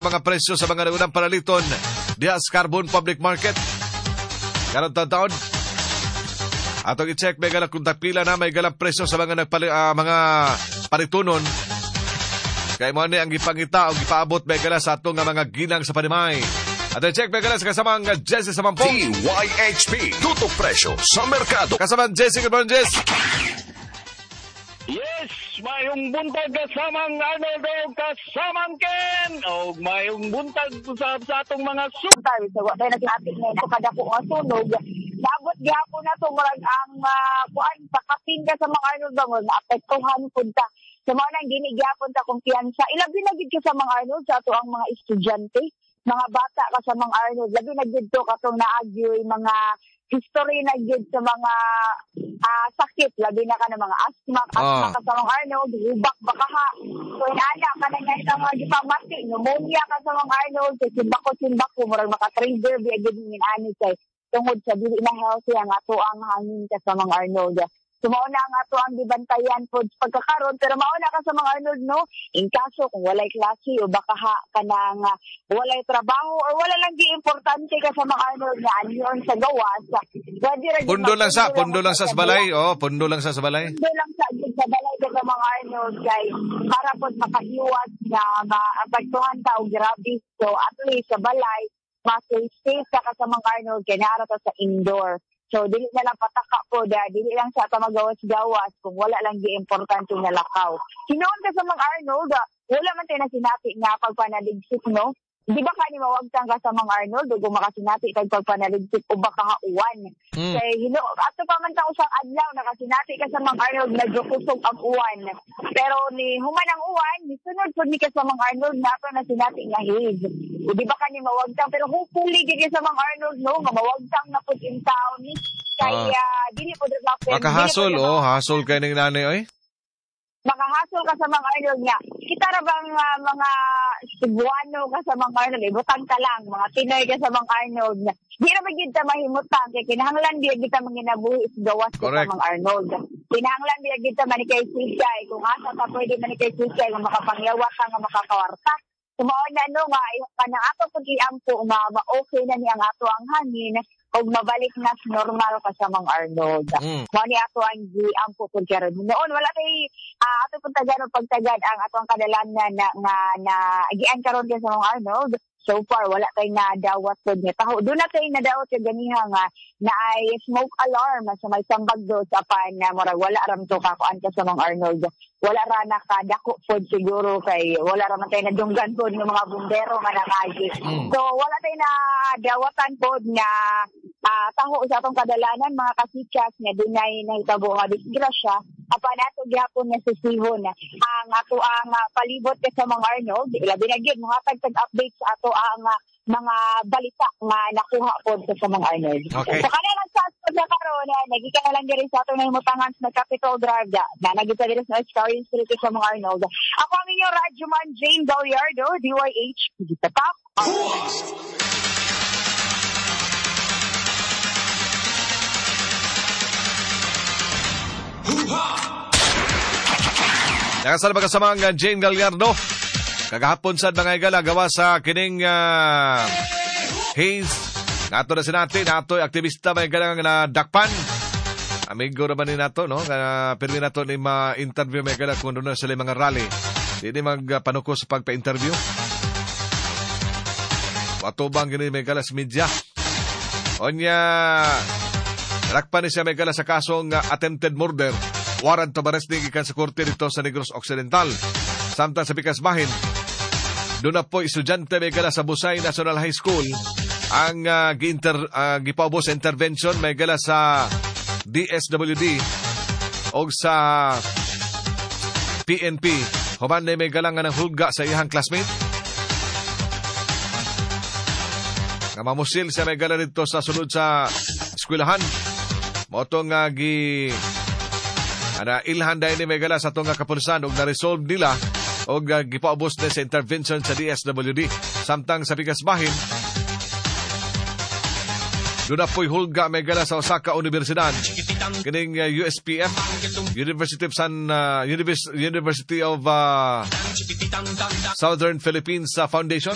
mga presyo sa mga naunang panaliton diha sa Carbon Public Market. Karon taon. Atong i-check may galang kung pila na may galang presyo sa mga mga palitunon. Kay mo ni ang gipangita o gipaabot may galang sa atong mga ginang sa panimay. Atong i-check may galang sa kasamang Jesse sa Mampong. DYHP, tutok presyo sa merkado. Kasamang Jesse, good morning, Jesse. Yes, mayong buntag kasamang Arnold o kasamang Ken o mayong buntag sa atong mga suntay. So, wala na natin ngayon kada po nga sunog. Nabot gihapon na ito ang kuan sa kapin ka sa mga Arnold bangol na apektuhan punta. Sa mga nang ginigihapon ta kumpiyansa. Ilabi na gid ka sa mga Arnold sa ato ang mga estudyante, mga bata ka sa mga Arnold. Labi na gid to katong naagyoy mga history na gid sa mga sakit, labi na ka ng mga asthma ka sa mga Arnold, hubak bakaha. So inaana ka na nga sa mga gipamati, pneumonia ka sa mga Arnold, so simbako, murag maka-trigger, biyagid ng ani kay tungod sa dili na healthy ang ato ang hangin ka sa mga Arnold. So mauna ang ato ang gibantayan po pagkakaroon, pero mauna ka sa mga Arnold, no? In kaso kung walay klase o bakaha ka ng walay trabaho or wala lang di importante ka sa mga Arnold na anyon sa gawas. Pundo lang sa balay. Pundo lang sa balay. Pundo lang sa balay ka sa mga Arnold kay para po makaiwas na maapagtuhan ta og grabe. So at least sa balay, mas-safe ka sa mga Arnold kay naara ta sa indoor. So, dili na lang pataka po, dili lang sa magawas-gawas kung wala lang di importante na lakaw. Sinoon ka sa mga Arnold, wala man tayo na sinati nga pagpanaligsik, no? Di ba ka ni mawagtang ka sa mga Arnold, o kung makasinati kag pagpanaligsik o baka hauwan? Kaya, ato pa man tayo sang adlaw, nakasinati ka sa mga Arnold, medyo kusog ang uwan. Pero ni human ang uwan, sunod po ni ka sa mga Arnold, nato na sinati nga haze. O di ba ka ni mawagtang, pero hopefully, gigi sa mga Arnold, no? Nga mawagtang na po in town, kaya, dili po rin natin. Makahasol, hasol kayo ng nanay, oy? Makahasol ka sa mga Arnold nga. Kita ra bang mga Cebuano ka sa mga Arnold, ibutang ka lang, mga Pinoy ka sa mga Arnold. Di na ba kita mahimutang, kaya kinahanglan diya kita manginabuhi is gawas ka sa mga Arnold. Kinahanglan diya kita manikay sisay, kung asa ka pwede manikay sisay, kung makapangyawa ka nga makakawarta. Sumaon na nga, kanang ato pag-iampo, okay na niya ang ato ang hangin, o mabalik na normal ka sa mga Arnold. Mani ato ang giampo po karon. Noon wala kay ato pong pagtagad ang ato ang kadalanan na gian karon din sa mga Arnold. So far wala kay nadawat pod nga taho. Do na kay nadawat kay ganiha nga na ay smoke alarm sa may tambag do sa pan na murag wala ram to kakuan ka sa mga Arnold. Wala ra nakadako pod siguro kay wala ra man tay nadunggan pod ng mga bumbero nga nakaagi. So wala tay na dawatan pod nga taho sa atong kadalanan mga kasichas nga dunay nahitabo nga disgrasya apan ato gyapon nga susihon ang ato ang palibot ka sa mga Arnold labi na gyud mohatag tag update sa ato ang mga balita nga nakuha pod sa mga Arnold. Okay. So kanang sa karon nagika na lang diri sa atong nahimutangan sa Capitol Drive na nagita diri sa Experience Street sa mga Arnold. Ako ang inyong radyoman Jane Gallardo, DYH, kita top. Nakasal ba kasama ang Jane Gallardo? Kagahapon sa mga igala gawa sa kining haze. Nato na sinati, nato aktivista may galang na dakpan. Amigo naman ni nato, no? Pero nato ni ma-interview may galang kung doon sila mga rally. Hindi magpanukos sa pagpa-interview. Wato bang gini may galas media? Onya, nakpan ni siya may galas sa kasong attempted murder. Warrant of arrest ikan sa korte dito sa Negros Occidental. Samtang sa Pikas Bahin, doon na po estudyante may gala sa Busay National High School ang gipaubos sa intervention may gala sa DSWD o sa PNP. Human na may gala nga ng hulga sa iyang classmate. Nga mamusil siya may gala dito sa sunod sa eskwelahan. Motong ilhan dahil ni Megala sa itong kapulisan o na-resolve nila o gipaubos na sa intervention sa DSWD. Samtang sa Pikas Bahin, doon na po'y hulga Megala sa Osaka Universidad. Kining USPF, University of Southern Philippines Foundation.